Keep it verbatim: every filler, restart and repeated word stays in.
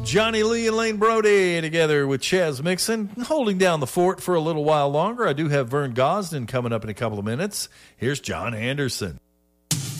Johnny Lee and Lane Brody together with Chaz Mixon, holding down the fort for a little while longer. I do have Vern Gosden coming up in a couple of minutes. Here's John Anderson.